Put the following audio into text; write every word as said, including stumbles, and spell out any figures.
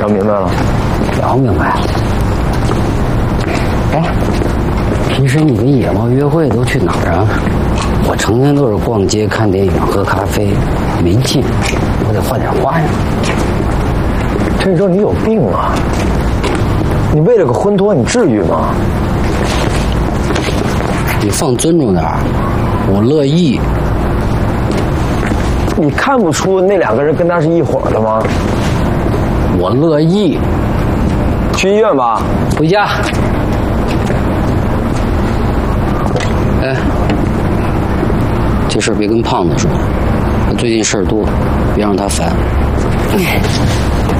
聊明白了？ 聊明白了。哎，平时你跟野猫约会都去哪儿啊？我成天都是逛街、看电影、喝咖啡，没劲。我得换点花样。 陈哲，你有病啊！你为了个婚托，你至于吗？ 你放尊重点，我乐意。 你看不出那两个人跟他是一伙的吗？ 我乐意。 去医院吧。 回家。哎，这事别跟胖子说，他最近事儿多，别让他烦。